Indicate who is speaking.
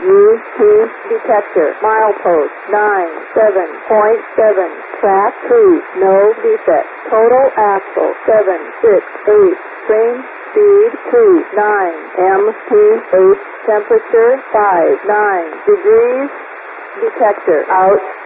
Speaker 1: UT detector. Milepost 97.7. Track 2. No defect. Total axle 768. Train speed 29. MPH temperature 59 degrees. Detector out.